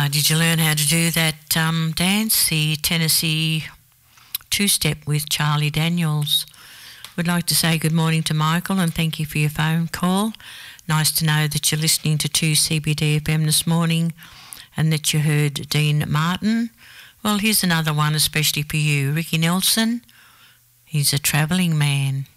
Did you learn how to do that dance, the Tennessee two-step with Charlie Daniels? Would like to say good morning to Michael and thank you for your phone call. Nice to know that you're listening to 2CBD-FM this morning and that you heard Dean Martin. Well, here's another one especially for you. Ricky Nelson, he's a travelling man.